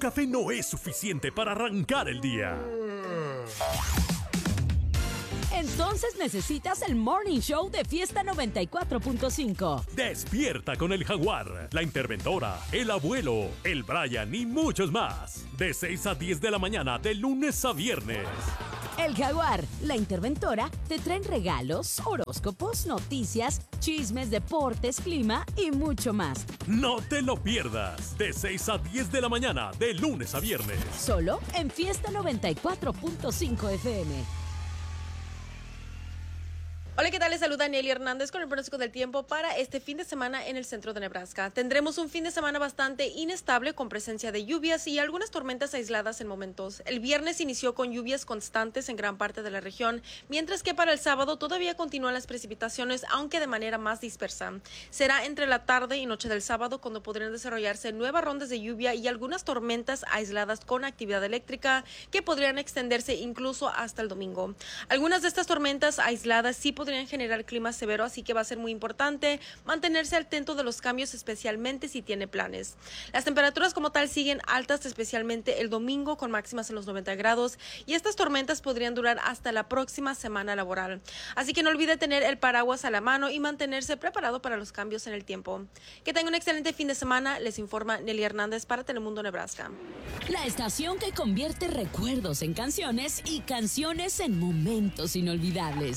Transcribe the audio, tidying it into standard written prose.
café no es suficiente para arrancar el día. Entonces necesitas el Morning Show de Fiesta 94.5. Despierta con el Jaguar, la interventora, el abuelo, el Brian y muchos más. De 6 a 10 de la mañana, de lunes a viernes. El Jaguar, la interventora, te traen regalos, horóscopos, noticias, chismes, deportes, clima y mucho más. No te lo pierdas. De 6 a 10 de la mañana, de lunes a viernes. Solo en Fiesta 94.5 FM. Hola, ¿qué tal? Les saluda Nelly Hernández con el pronóstico del tiempo para este fin de semana en el centro de Nebraska. Tendremos un fin de semana bastante inestable con presencia de lluvias y algunas tormentas aisladas en momentos. El viernes inició con lluvias constantes en gran parte de la región, mientras que para el sábado todavía continúan las precipitaciones, aunque de manera más dispersa. Será entre la tarde y noche del sábado cuando podrían desarrollarse nuevas rondas de lluvia y algunas tormentas aisladas con actividad eléctrica que podrían extenderse incluso hasta el domingo. Algunas de estas tormentas aisladas sí podrían generar clima severo, así que va a ser muy importante mantenerse atento de los cambios, especialmente si tiene planes. Las temperaturas como tal siguen altas, especialmente el domingo con máximas en los 90 grados, y estas tormentas podrían durar hasta la próxima semana laboral. Así que no olvide tener el paraguas a la mano y mantenerse preparado para los cambios en el tiempo. Que tenga un excelente fin de semana, les informa Nelly Hernández para Telemundo Nebraska. La estación que convierte recuerdos en canciones y canciones en momentos inolvidables.